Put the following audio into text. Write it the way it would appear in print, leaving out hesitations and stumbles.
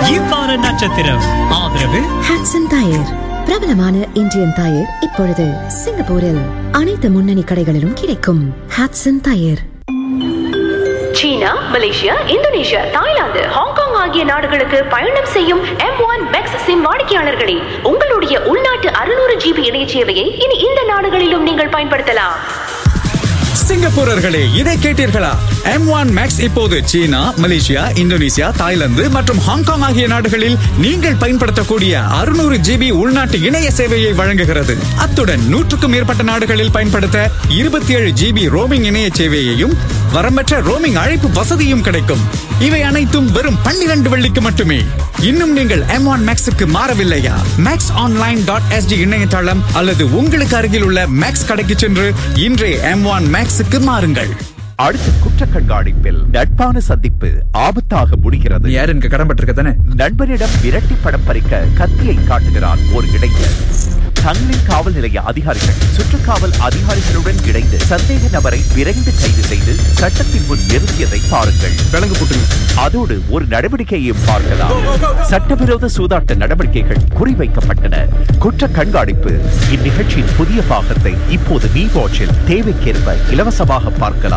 இவ்வார நட்சத்திரம் ஆதரவு ஹட்சன் டயர், பிரபலமான இந்தியன் டயர் இப்பொழுது சிங்கப்பூரில் அனைத்து முன்னணி கடைகளிலும் கிடைக்கும். ஹட்சன் டயர். சீனா, மலேசியா, இந்தோனேஷியா, தாய்லாந்து, ஹாங்காங் ஆகிய நாடுகளுக்கு பயணம் செய்யும் M1 Max சிம் வாடிக்கையாளர்களே, உங்களுடைய உள்நாட்டு 600 GB இணைய சேவையை இனி இந்த நாடுகளிலும் நீங்கள் பயன்படுத்தலாம். சிங்கப்பூரர்களே, இதை கேட்டீர்களா? M1 Max இப்போது சீனா, மலேசியா, இந்தோனேசியா, தாய்லாந்து மற்றும் ஹாங்காங் ஆகிய நாடுகளில் நீங்கள் பயன்படுத்தக்கூடிய 600 GB உள்நாட்டு இணைய சேவையை வழங்குகிறது. அத்துடன் 100க்கும் மேற்பட்ட நாடுகளில் பயன்படுத்த 27 GB ரோமிங் இணைய சேவையையும் வரம்பற்ற ரோமிங் அழைப்பு வசதியும் கிடைக்கும். இவை அனைத்தும் வெறும் 12 வெள்ளிக்கு மட்டுமே. இன்னும் நீங்கள் M1 Maxக்கு மாறவில்லையா? maxonline.sg இணையதளம் அல்லது உங்களுக்கு அருகில் உள்ள மேக்ஸ் கடைக்கு சென்று இன்றே M1 Maxக்கு மாறுங்கள். அடுத்த குற்ற கண்காணிப்பில் நட்பான சந்திப்பு ஆபத்தாக முடிகிறது. யார் எனக்கு கடன்பட்டிருக்க தானே? நண்பனிடம் விரட்டி படம் பறிக்க கத்தியை காட்டுகிறார் ஒரு இளைஞர். தங்களின் காவல் நிலைய அதிகாரிகள் சுற்றுக்காவல் அதிகாரிகளுடன் இணைந்து சந்தேக நபரை விரைந்து கைது செய்து சட்டத்தின் முன் நிறுத்தியதை பாருங்கள். விலங்கு போட்டுங்க. அதோடு ஒரு நடவடிக்கையையும் பார்க்கலாம். சட்டவிரோத சூதாட்ட நடவடிக்கைகள் குறிவைக்கப்பட்டன. குற்ற கண்காணிப்பு இந்நிகழ்ச்சியின் புதிய பாகத்தை இப்போது நீ வாட்சில் தேவைக்கேற்ப இலவசமாக பார்க்கலாம்.